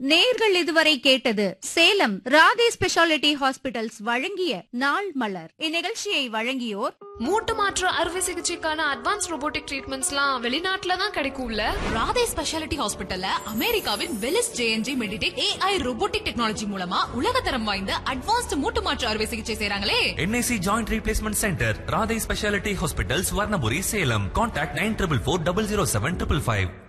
நேர்கள் இதுவரை கேட்டது சேலம் ராதே ஸ்பெஷாலிட்டி ஹாஸ்பிட்டல்ஸ் வழங்கிய நாள் மலர். இந்நிகழ்ச்சியை வழங்கியோர் மூட்டு மாற்று அறுவை சிகிச்சைக்கான அட்வான்ஸ் ரோபோட்டிக் ட்ரீட்மெண்ட்ஸ்லாம் வெளிநாட்டுல தான் கிடைக்கும்ல. ராதே ஸ்பெஷாலிட்டி ஹாஸ்பிட்டல்ல அமெரிக்காவின் வெலிஸ் ஜேஎன்ஜி மெடிடேட் AI ரோபோட்டிக் டெக்னாலஜி மூலமா உலகத்தரம் வாய்ந்த அட்வான்ஸ்ட் மூட்டு மாற்று அறுவை சிகிச்சை செய்றாங்களே. NIC joint replacement centre Radhe speciality hospitals Varnapuri Salem. Contact 94400755.